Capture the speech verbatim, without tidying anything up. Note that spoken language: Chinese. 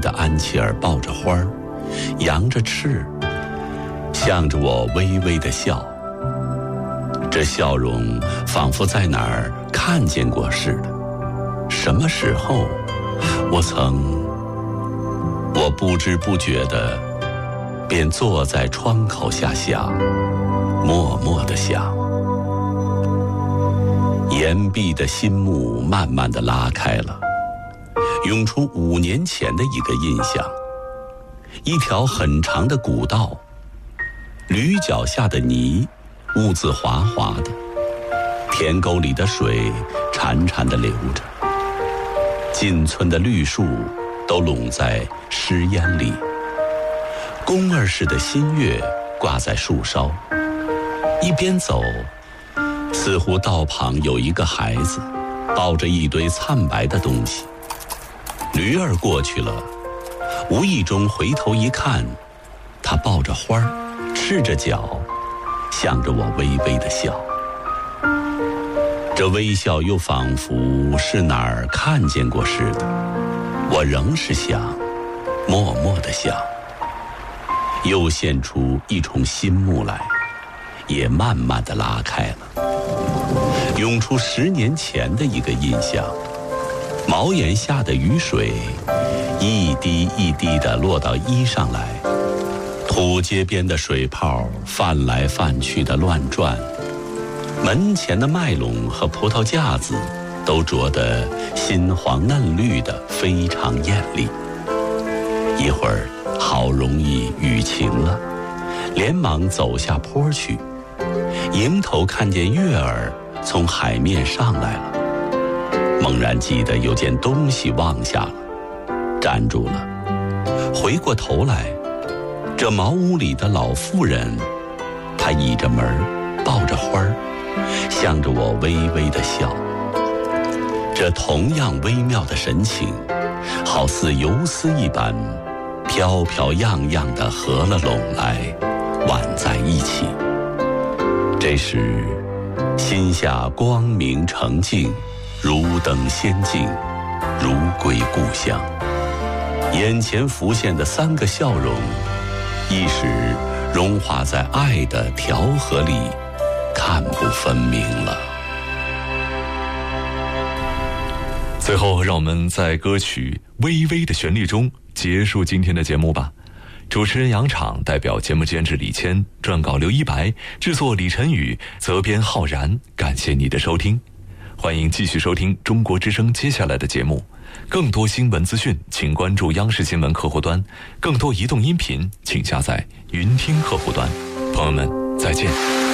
的安琪儿抱着花儿，扬着翅，向着我微微的笑。这笑容仿佛在哪儿看见过似的。什么时候我曾我不知不觉地便坐在窗口下想，默默地想。岩壁的心幕慢慢地拉开了，涌出五年前的一个印象。一条很长的古道，驴脚下的泥污渍滑滑的，田沟里的水潺潺地流着，近村的绿树都拢在湿烟里，宫儿似的新月挂在树梢。一边走，似乎道旁有一个孩子抱着一堆灿白的东西。驴儿过去了，无意中回头一看，他抱着花儿，赤着脚，向着我微微的笑。这微笑又仿佛是哪儿看见过似的。我仍是想，默默地想。又现出一重新幕来，也慢慢地拉开了，涌出十年前的一个印象。茅檐下的雨水一滴一滴地落到衣上来，土街边的水泡泛来泛去的乱转，门前的麦垄和葡萄架子都着得新黄嫩绿的非常艳丽。一会儿好容易雨晴了，连忙走下坡去，迎头看见月儿从海面上来了，猛然记得有件东西忘下了，站住了，回过头来，这茅屋里的老妇人，她倚着门，抱着花儿，向着我微微的笑。这同样微妙的神情，好似游丝一般，飘飘漾漾地合了拢来，挽在一起。这时心下光明澄净，如登仙境，如归故乡。眼前浮现的三个笑容，一时融化在爱的调和里，看不分明了。 最后让我们在歌曲微微的旋律中结束今天的节目吧。主持人杨昶，代表节目监制李谦，撰稿刘一白，制作李晨宇，责编浩然。感谢你的收听，欢迎继续收听中国之声接下来的节目。更多新闻资讯请关注央视新闻客户端，更多移动音频请下载云听客户端。朋友们再见。